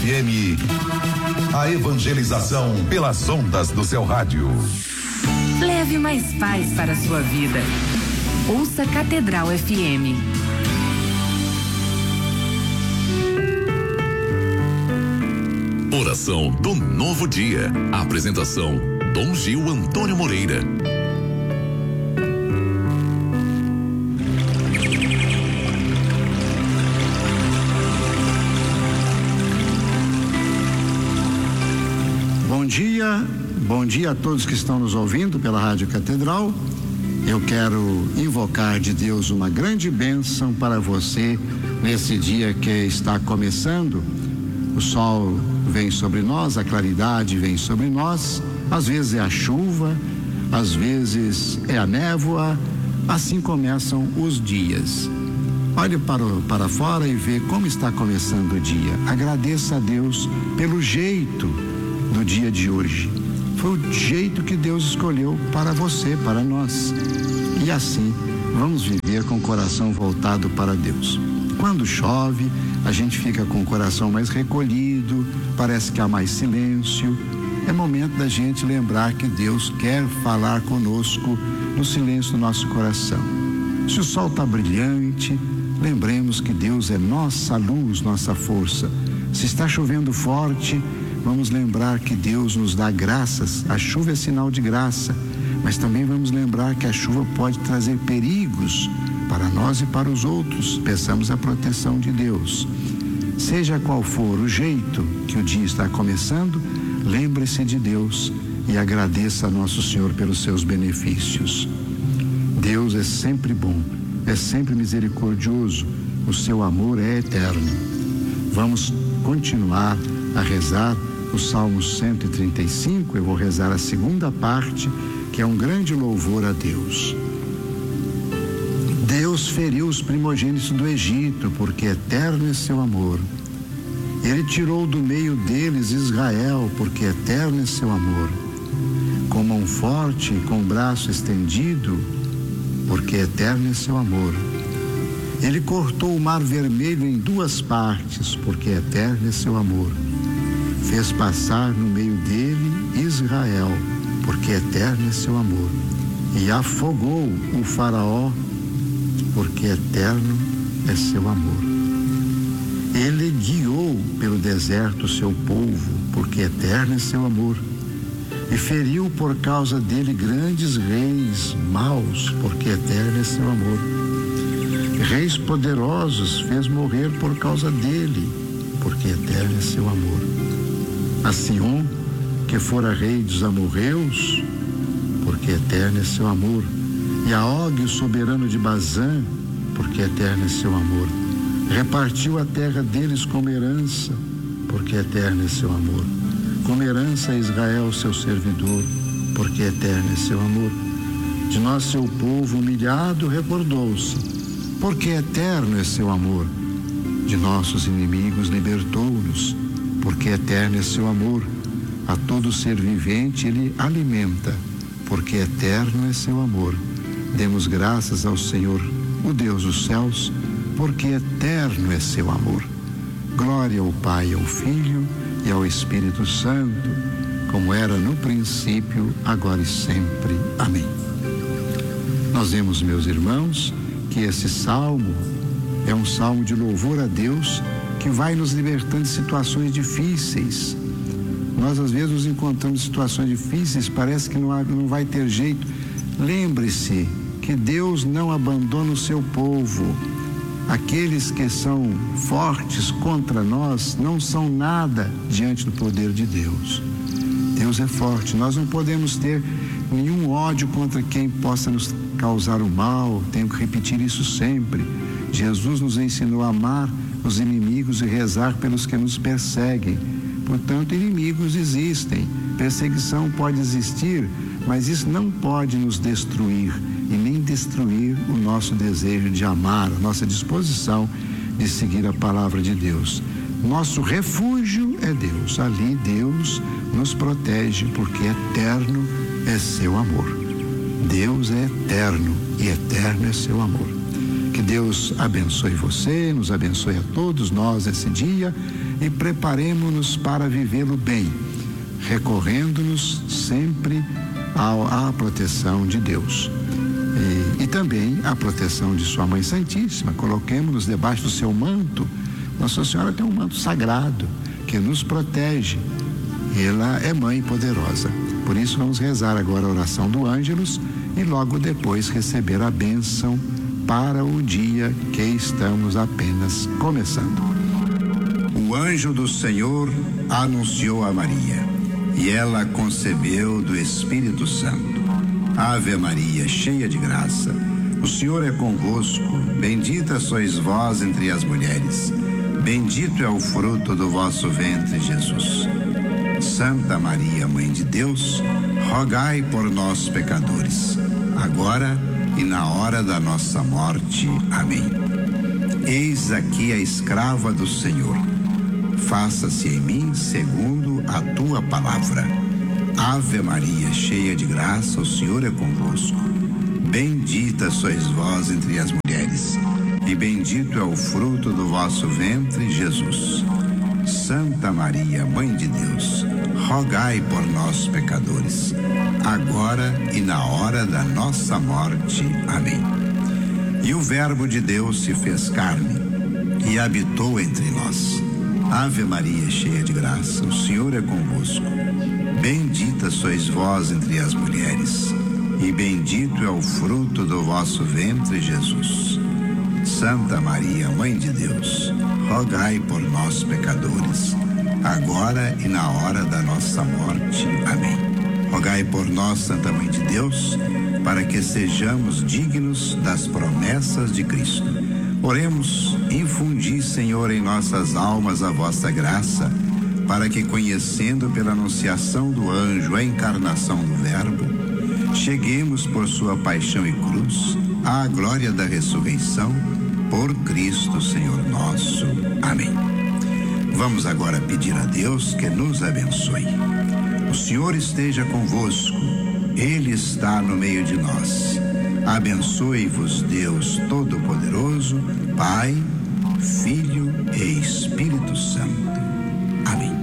FM, a evangelização pelas ondas do seu rádio. Leve mais paz para a sua vida. Ouça Catedral FM. Oração do Novo Dia. Apresentação: Dom Gil Antônio Moreira. Bom dia a todos que estão nos ouvindo pela Rádio Catedral. Eu quero invocar de Deus uma grande bênção para você nesse dia que está começando. O sol vem sobre nós, a claridade vem sobre nós, às vezes é a chuva, às vezes é a névoa, assim começam os dias. Olhe para fora e vê como está começando o dia. Agradeça a Deus pelo jeito do dia de hoje. Foi o jeito que Deus escolheu para você, para nós. E assim, vamos viver com o coração voltado para Deus. Quando chove, a gente fica com o coração mais recolhido, parece que há mais silêncio. É momento da gente lembrar que Deus quer falar conosco no silêncio do nosso coração. Se o sol está brilhante, lembremos que Deus é nossa luz, nossa força. Se está chovendo forte, vamos lembrar que Deus nos dá graças. A chuva é sinal de graça, mas também vamos lembrar que a chuva pode trazer perigos para nós e para os outros. Peçamos a proteção de Deus. Seja qual for o jeito que o dia está começando, lembre-se de Deus e agradeça a nosso Senhor pelos seus benefícios. Deus é sempre bom, é sempre misericordioso, o seu amor é eterno. Vamos continuar a rezar o Salmo 135, eu vou rezar a segunda parte, que é um grande louvor a Deus. Deus feriu os primogênitos do Egito, porque eterno é seu amor. Ele tirou do meio deles Israel, porque eterno é seu amor. Com mão forte e com braço estendido, porque eterno é seu amor. Ele cortou o mar vermelho em duas partes, porque eterno é seu amor. Fez passar no meio dele Israel, porque eterno é seu amor. E afogou o faraó, porque eterno é seu amor. Ele guiou pelo deserto o seu povo, porque eterno é seu amor. E feriu por causa dele grandes reis maus, porque eterno é seu amor. Reis poderosos fez morrer por causa dele, porque eterno é seu amor. A Sião, que fora rei dos amorreus, porque eterno é seu amor. E a Og, o soberano de Bazã, porque eterno é seu amor. Repartiu a terra deles como herança, porque eterno é seu amor. Como herança a Israel, seu servidor, porque eterno é seu amor. De nós, seu povo humilhado, recordou-se, porque eterno é seu amor. De nossos inimigos libertou-nos, porque eterno é seu amor. A todo ser vivente ele alimenta, porque eterno é seu amor. Demos graças ao Senhor, o Deus dos céus, porque eterno é seu amor. Glória ao Pai, ao Filho e ao Espírito Santo, como era no princípio, agora e sempre. Amém. Nós vemos, meus irmãos, que esse salmo é um salmo de louvor a Deus, que vai nos libertando de situações difíceis. Nós às vezes nos encontramos em situações difíceis, parece que não vai ter jeito. Lembre-se que Deus não abandona o seu povo. Aqueles que são fortes contra nós não são nada diante do poder de Deus. Deus é forte, nós não podemos ter nenhum ódio contra quem possa nos causar o mal. Tenho que repetir isso sempre. Jesus nos ensinou a amar os inimigos e rezar pelos que nos perseguem. Portanto, inimigos existem, perseguição pode existir, mas isso não pode nos destruir e nem destruir o nosso desejo de amar, a nossa disposição de seguir a palavra de Deus. Nosso refúgio é Deus, ali Deus nos protege, porque eterno é seu amor. Deus é eterno e eterno é seu amor. Que Deus abençoe você, nos abençoe a todos nós esse dia e preparemo-nos para vivê-lo bem, recorrendo-nos sempre à proteção de Deus. E também à proteção de sua Mãe Santíssima. Coloquemos-nos debaixo do seu manto. Nossa Senhora tem um manto sagrado que nos protege. Ela é Mãe poderosa. Por isso vamos rezar agora a oração do Ângelus e logo depois receber a bênção para o dia que estamos apenas começando. O anjo do Senhor anunciou a Maria, e ela concebeu do Espírito Santo. Ave Maria, cheia de graça, o Senhor é convosco. Bendita sois vós entre as mulheres. Bendito é o fruto do vosso ventre, Jesus. Santa Maria, Mãe de Deus, rogai por nós, pecadores, agora e na hora da nossa morte. Amém. Eis aqui a escrava do Senhor. Faça-se em mim segundo a tua palavra. Ave Maria, cheia de graça, o Senhor é convosco. Bendita sois vós entre as mulheres, e bendito é o fruto do vosso ventre, Jesus. Santa Maria, Mãe de Deus, rogai por nós, pecadores, agora e na hora da nossa morte. Amém. E o Verbo de Deus se fez carne e habitou entre nós. Ave Maria, cheia de graça, o Senhor é convosco. Bendita sois vós entre as mulheres, e bendito é o fruto do vosso ventre, Jesus. Santa Maria, Mãe de Deus, rogai por nós, pecadores, agora e na hora da nossa morte. Amém. Rogai por nós, Santa Mãe de Deus, para que sejamos dignos das promessas de Cristo. Oremos. Infundi, Senhor, em nossas almas a vossa graça, para que, conhecendo pela anunciação do anjo a encarnação do Verbo, cheguemos por sua paixão e cruz à glória da ressurreição, por Cristo Senhor nosso. Amém. Vamos agora pedir a Deus que nos abençoe. O Senhor esteja convosco, Ele está no meio de nós. Abençoe-vos Deus Todo-Poderoso, Pai, Filho e Espírito Santo. Amém.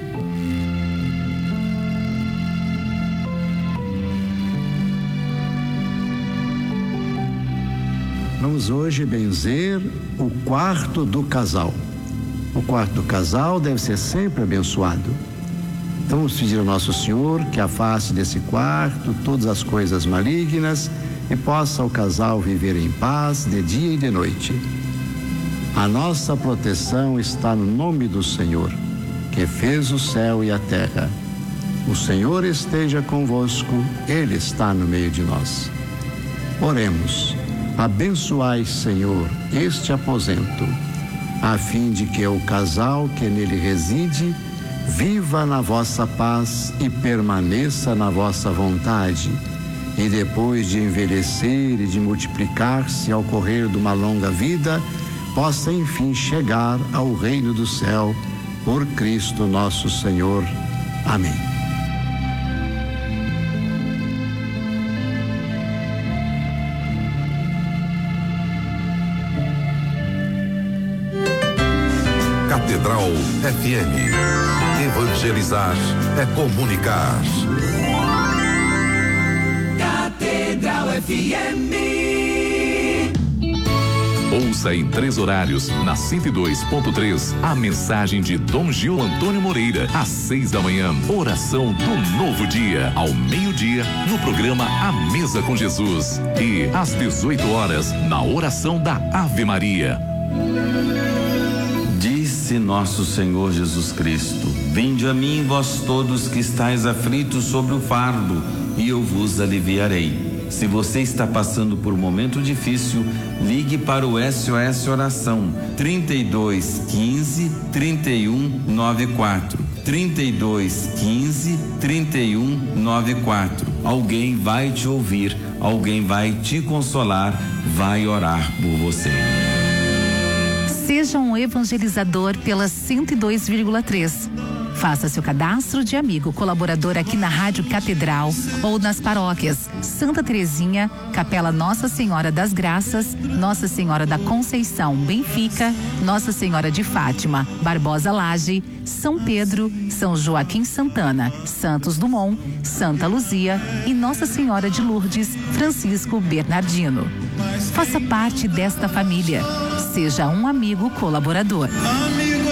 Vamos hoje benzer o quarto do casal. O quarto do casal deve ser sempre abençoado. Então vamos pedir ao Nosso Senhor que afaste desse quarto todas as coisas malignas e possa o casal viver em paz de dia e de noite. A nossa proteção está no nome do Senhor, que fez o céu e a terra. O Senhor esteja convosco, Ele está no meio de nós. Oremos. Abençoai, Senhor, este aposento, a fim de que o casal que nele reside viva na vossa paz e permaneça na vossa vontade, e depois de envelhecer e de multiplicar-se ao correr de uma longa vida, possa enfim chegar ao reino do céu, por Cristo nosso Senhor. Amém. Catedral FM. Evangelizar é comunicar. Catedral FM. Ouça em 3 horários, na 102.3, a mensagem de Dom Gil Antônio Moreira, às 6 da manhã, oração do novo dia, ao meio-dia, no programa A Mesa com Jesus, e às 18 horas, na oração da Ave Maria. Disse nosso Senhor Jesus Cristo: vinde a mim, vós todos que estáis aflitos sobre o fardo, e eu vos aliviarei. Se você está passando por um momento difícil, ligue para o SOS Oração 32 15 31 94. 32 15 31 94. Alguém vai te ouvir, alguém vai te consolar, vai orar por você. Seja um evangelizador pela 102,3. Faça seu cadastro de amigo colaborador aqui na Rádio Catedral ou nas paróquias Santa Terezinha, Capela Nossa Senhora das Graças, Nossa Senhora da Conceição, Benfica, Nossa Senhora de Fátima, Barbosa Laje, São Pedro, São Joaquim Santana, Santos Dumont, Santa Luzia e Nossa Senhora de Lourdes, Francisco Bernardino. Faça parte desta família. Seja um amigo colaborador.